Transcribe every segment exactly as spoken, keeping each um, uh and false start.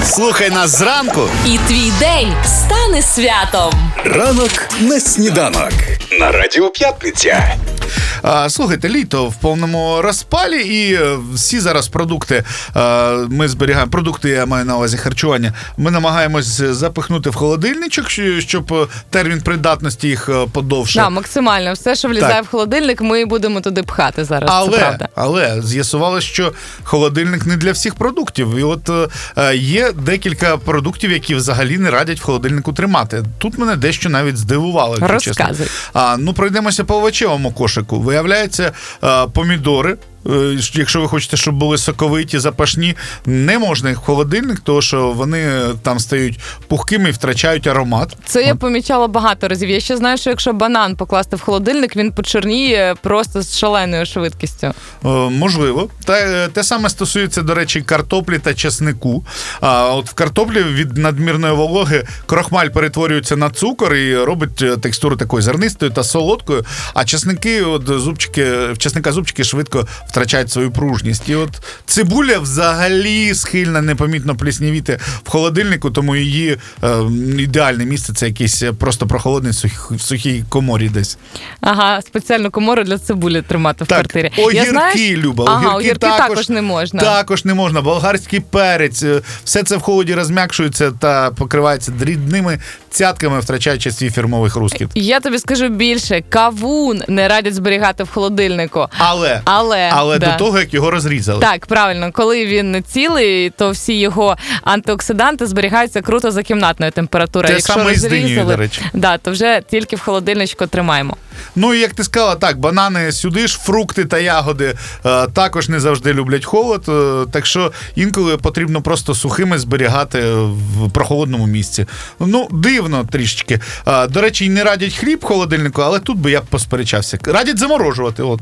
Слухай нас зранку, і твій день стане святом. Ранок на сніданок. На Радіо П'ятниця. А, слухайте, літо в повному розпалі, і всі зараз продукти, а, ми зберігаємо, продукти, я маю на увазі харчування, ми намагаємось запихнути в холодильничок, щоб термін придатності їх подовше. Да, максимально. Все, що влізає так в холодильник, ми будемо туди пхати зараз, але, це правда. Але з'ясувалося, що холодильник не для всіх продуктів. І от е, є декілька продуктів, які взагалі не радять в холодильнику тримати. Тут мене дещо навіть здивувало. Розказуй. А, ну, пройдемося по овочевому кошику. Виявляється, е, помідори, якщо ви хочете, щоб були соковиті, запашні, не можна їх в холодильник, тому що вони там стають пухкими і втрачають аромат. Це я помічала багато разів. Я ще знаю, що якщо банан покласти в холодильник, він почорніє просто з шаленою швидкістю. Е, можливо. Та, те саме стосується, до речі, картоплі та часнику. А от в картоплі від надмірної вологи крохмаль перетворюється на цукор і робить текстуру такою зернистою та солодкою, а часники, от зубчики, в часника зубчики швидко втрачають свою пружність. І от цибуля взагалі схильна непомітно пліснявіти в холодильнику, тому її е, ідеальне місце – це якийсь просто прохолодний сух, в сухій коморі десь. Ага, спеціальну комору для цибулі тримати в так, квартирі. Огірки, Я, знаєш... Люба, ага, огірки, огірки також, також не можна. Також не можна. Болгарський перець, все це в холоді розм'якшується та покривається дрібними цятками, втрачаючи свій фірмовий хрускіт. Я тобі скажу більше, кавун не радять зберігати в холодильнику. Але, але, але да. до того, як його розрізали. Так, правильно. Коли він не цілий, то всі його антиоксиданти зберігаються круто за кімнатною температурою. Те Якщо саме і з розрізали, динею, до речі. Да, то вже тільки в холодильничку тримаємо. Ну, і як ти сказала, так, банани сюди ж, фрукти та ягоди е, також не завжди люблять холод, е, так що інколи потрібно просто сухими зберігати в прохолодному місці. Ну, дивно трішечки. Е, до речі, і не радять хліб в холодильнику, але тут би я б посперечався. Радять заморожувати, от.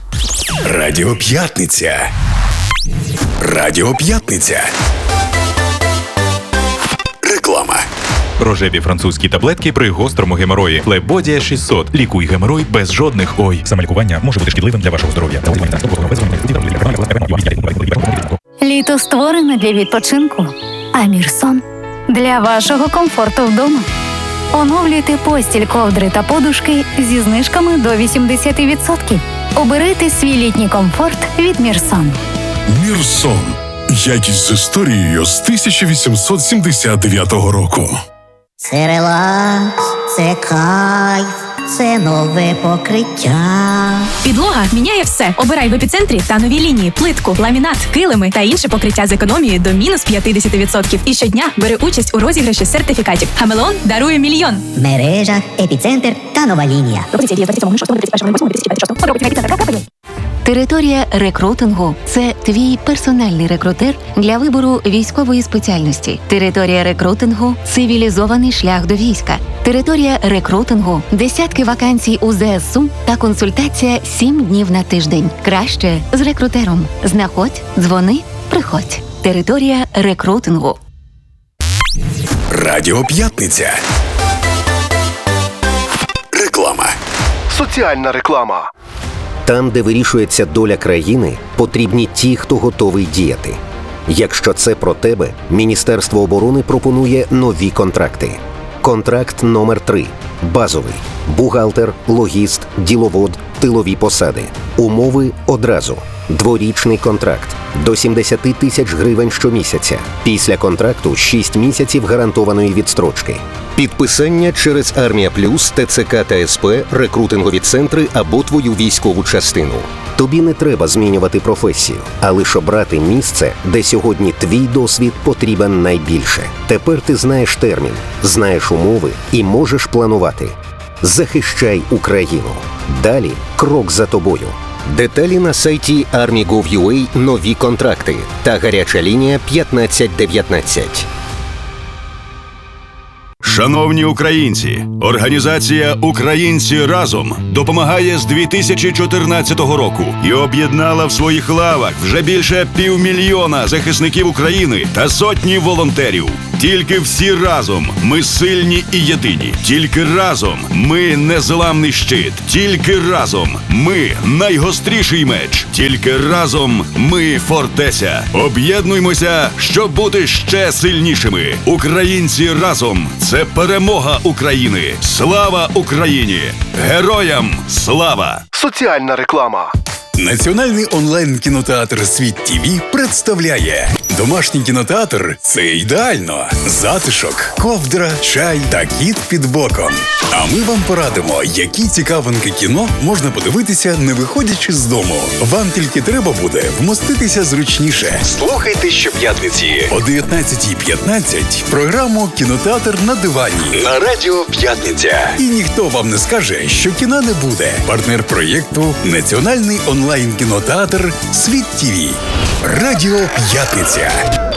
Радіо П'ятниця. Радіо П'ятниця. Реклама. Рожеві французькі таблетки при гострому геморої. Флебодія шістсот. Лікуй геморой без жодних ой. Самолікування може бути шкідливим для вашого здоров'я. Літо створене для відпочинку, а Мірсон – для вашого комфорту вдома. Оновлюйте постіль, ковдри та подушки зі знижками до вісімдесят відсотків. Оберите свій літній комфорт від Мірсон. Мірсон. Якість з історією з тисяча вісімсот сімдесят дев'ятого року. Це релакс, це кайф, це нове покриття. Підлога міняє все. Обирай в епіцентрі та нові лінії, плитку, ламінат, килими та інше покриття з економією до мінус п'ятдесят відсотків. І щодня бери участь у розіграші сертифікатів. Хамелеон дарує мільйон. В мережах «Епіцентр» та нова лінія. Територія рекрутингу – це твій персональний рекрутер для вибору військової спеціальності. Територія рекрутингу – цивілізований шлях до війська. Територія рекрутингу – десятки вакансій у ЗСУ та консультація сім днів на тиждень. Краще з рекрутером. Знаходь, дзвони, приходь. Територія рекрутингу. Радіо П'ятниця. Реклама. Соціальна реклама. Там, де вирішується доля країни, потрібні ті, хто готовий діяти. Якщо це про тебе, Міністерство оборони пропонує нові контракти. Контракт номер три. Базовий. Бухгалтер, логіст, діловод, тилові посади. Умови одразу. Дворічний контракт. До сімдесят тисяч гривень щомісяця. Після контракту шість місяців гарантованої відстрочки. Підписання через Армія Плюс, ТЦК та СП, рекрутингові центри або твою військову частину. Тобі не треба змінювати професію, а лише обрати місце, де сьогодні твій досвід потрібен найбільше. Тепер ти знаєш термін, знаєш умови і можеш планувати. Захищай Україну. Далі крок за тобою. Деталі на сайті армі крапка гов крапка ю а, нові контракти та гаряча лінія п'ятнадцять дев'ятнадцять. Шановні українці, організація «Українці разом» допомагає з дві тисячі чотирнадцятого року і об'єднала в своїх лавах вже більше півмільйона захисників України та сотні волонтерів. Тільки всі разом ми сильні і єдині. Тільки разом ми незламний щит. Тільки разом ми найгостріший меч. Тільки разом ми фортеця. Об'єднуймося, щоб бути ще сильнішими. Українці разом – це перемога України. Слава Україні! Героям слава! Соціальна реклама. Національний онлайн-кінотеатр «Світ ТІВІ» представляє домашній кінотеатр – це ідеально. Затишок, ковдра, чай та кіт під боком. А ми вам порадимо, які цікавинки кіно можна подивитися, не виходячи з дому. Вам тільки треба буде вмоститися зручніше. Слухайте щоп'ятниці о дев'ятнадцятій п'ятнадцять програму «Кінотеатр на дивані» на Радіо П'ятниця. І ніхто вам не скаже, що кіна не буде. Партнер проєкту – Національний онлайн-кінотеатр «Світ ТІВІ». Радіо П'ятниця.